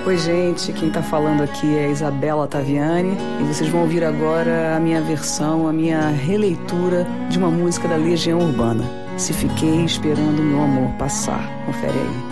Oi, gente, quem tá falando aqui é Isabela Taviani e vocês vão ouvir agora a minha versão, a minha releitura de uma música da Legião Urbana. Se Fiquei Esperando Meu Amor Passar. Confere aí.